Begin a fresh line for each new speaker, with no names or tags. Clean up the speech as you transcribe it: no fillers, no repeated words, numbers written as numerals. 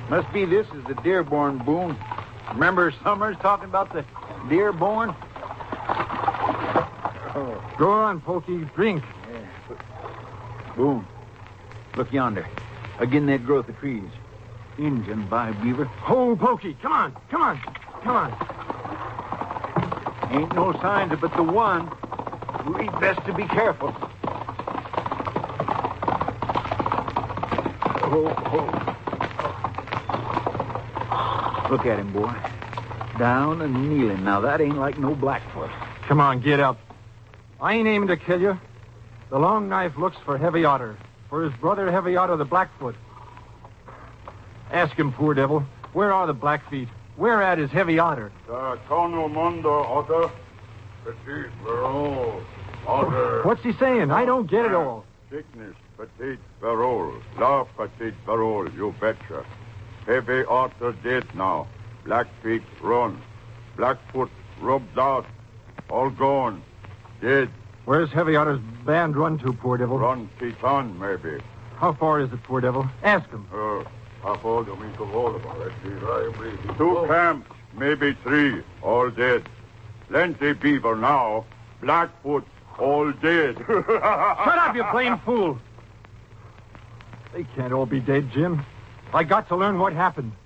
Must be this is the Dearborn, Boone. Remember Summers talking about the Dearborn?
Oh. Go on, Pokey. Drink.
Yeah. Boone, look yonder. Again that growth of trees. Injun, by Beaver.
Oh, Pokey. Come on. Come on. Come on.
Ain't no signs of but the one. We'd best to be careful. Look at him, boy. Down and kneeling. Now, that ain't like no Blackfoot.
Come on, get up. I ain't aiming to kill you. The Long Knife looks for Heavy Otter. For his brother, Heavy Otter, the Blackfoot. Ask him, poor devil. Where are the Blackfeet? Where at is Heavy Otter?
Tono Mundo, Otter. Petit, Verol, Otter.
What's he saying? I don't get it all.
Sickness, Petit, Verol. La Petit, Verol, you betcha. Heavy Otter dead now. Blackfeet run. Blackfoot rubbed out. All gone. Dead.
Where's Heavy Otter's band run to, poor devil?
Run Titan, maybe.
How far is it, poor devil? Ask him.
Two camps, maybe three, all dead. Plenty beaver now. Blackfoot, all dead.
Shut up, you plain fool. They can't all be dead, Jim. I got to learn what happened.